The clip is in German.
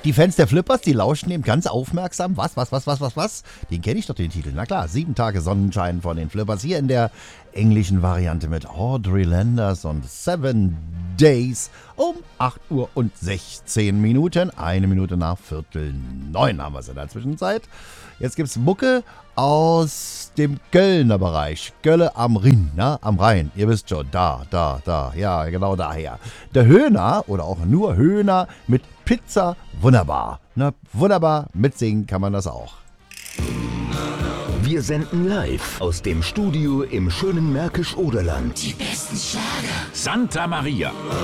Die Fans der Flippers, die lauschen eben ganz aufmerksam. Was? Den kenne ich doch, den Titel. Na klar, 7 Tage Sonnenschein von den Flippers. Hier in der englischen Variante mit Audrey Landers und 7 Days um 8 Uhr und 16 Minuten. 1 Minute nach 8:45 haben wir es in der Zwischenzeit. Jetzt gibt's Mucke aus dem Kölner Bereich. Kölle am Rhin, am Rhein. Ihr wisst schon, da. Ja, genau daher. Der Höhner oder auch nur Höhner mit Pizza, wunderbar. Wunderbar, mitsingen kann man das auch. Wir senden live aus dem Studio im schönen Märkisch-Oderland. Die besten Schlager. Santa Maria.